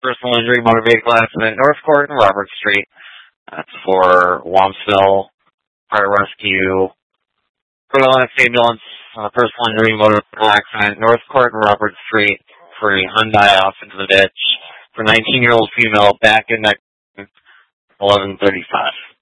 Personal injury, motor vehicle accident, North Court and Robert Street. That's for Wamsville Fire Rescue, Rhode Island Ambulance, personal injury, motor vehicle accident, North Court and Robert Street for a Hyundai off into the ditch for 19-year-old female back in that 11:35.